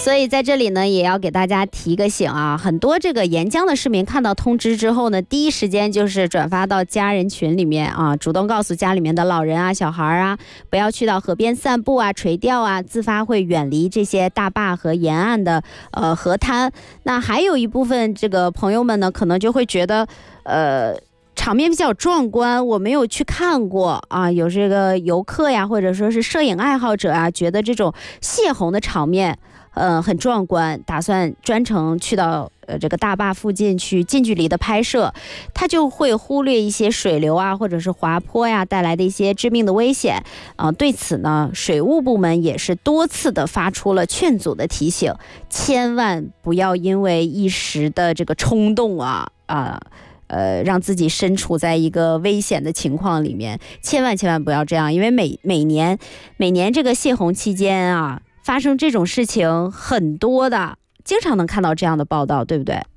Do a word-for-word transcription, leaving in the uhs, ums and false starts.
所以在这里呢，也要给大家提个醒啊，很多这个沿江的市民看到通知之后呢，第一时间就是转发到家人群里面啊，主动告诉家里面的老人啊、小孩啊，不要去到河边散步啊、垂钓啊，自发会远离这些大坝和沿岸的呃河滩。那还有一部分这个朋友们呢，可能就会觉得呃。场面比较壮观，我没有去看过啊。有这个游客呀，或者说是摄影爱好者啊，觉得这种泄洪的场面，呃，很壮观，打算专程去到呃这个大坝附近去近距离的拍摄，他就会忽略一些水流啊，或者是滑坡呀带来的一些致命的危险啊。对此呢，水务部门也是多次的发出了劝阻的提醒，千万不要因为一时的这个冲动啊啊。呃，让自己身处在一个危险的情况里面，千万千万不要这样，因为每每年每年这个泄洪期间啊，发生这种事情很多的，经常能看到这样的报道，对不对？